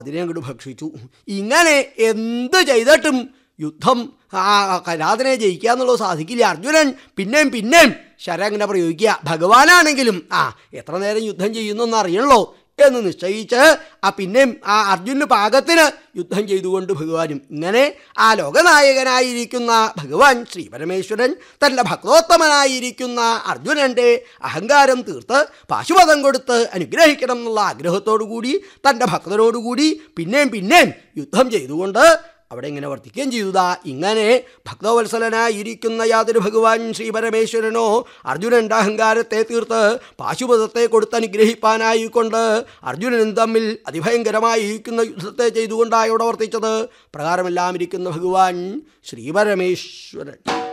അതിനെ അങ്ങോട്ട് ഭക്ഷിച്ചു. ഇങ്ങനെ എന്ത് ചെയ്തിട്ടും യുദ്ധം കലാതിനെ ജയിക്കുക എന്നുള്ളത് സാധിക്കില്ല. അർജുനൻ പിന്നെയും ശരം ഇങ്ങനെ പ്രയോഗിക്കുക. ഭഗവാനാണെങ്കിലും എത്ര നേരം യുദ്ധം ചെയ്യുന്നൊന്നും അറിയണല്ലോ എന്ന് നിശ്ചയിച്ച് പിന്നെയും അർജുനന് പാകത്തിന് യുദ്ധം ചെയ്തുകൊണ്ട് ഭഗവാനും ഇങ്ങനെ ലോകനായകനായിരിക്കുന്ന ഭഗവാൻ ശ്രീ പരമേശ്വരൻ തൻ്റെ ഭക്തോത്തമനായിരിക്കുന്ന അർജുനൻ്റെ അഹങ്കാരം തീർത്ത് പാശുപതം കൊടുത്ത് അനുഗ്രഹിക്കണം എന്നുള്ള ആഗ്രഹത്തോടു കൂടി തൻ്റെ ഭക്തനോടുകൂടി പിന്നെയും യുദ്ധം ചെയ്തുകൊണ്ട് അവിടെ ഇങ്ങനെ വർത്തിക്കുകയും ചെയ്തതാ. ഇങ്ങനെ ഭക്തവത്സലനായിരിക്കുന്ന യാതൊരു ഭഗവാൻ ശ്രീ പരമേശ്വരനോ അർജുനൻ്റെ അഹങ്കാരത്തെ തീർത്ത് പാശുപതത്തെ കൊടുത്ത് അനുഗ്രഹിപ്പാനായിക്കൊണ്ട് അർജുനനും തമ്മിൽ അതിഭയങ്കരമായിരിക്കുന്ന യുദ്ധത്തെ ചെയ്തുകൊണ്ടാണ് ഇവിടെ വർത്തിച്ചത്. പ്രകാരമെല്ലാം ഇരിക്കുന്ന ഭഗവാൻ ശ്രീ പരമേശ്വരൻ.